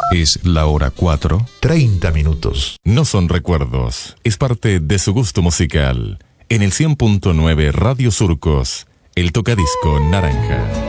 Es la hora 4:30. No son recuerdos, es parte de su gusto musical. En el 100.9 Radio Surcos, el tocadisco naranja.